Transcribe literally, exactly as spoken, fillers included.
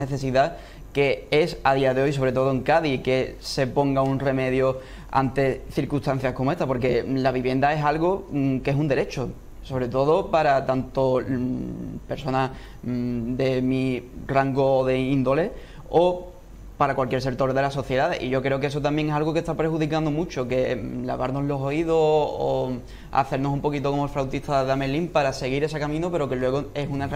necesidad que es a día de hoy, sobre todo en Cádiz, que se ponga un remedio ante circunstancias como esta, porque la vivienda es algo mm, que es un derecho, sobre todo para tanto mm, personas mm, de mi rango de índole o para cualquier sector de la sociedad. Y yo creo que eso también es algo que está perjudicando mucho, que mm, lavarnos los oídos o hacernos un poquito como el flautista de Amelín para seguir ese camino, pero que luego es una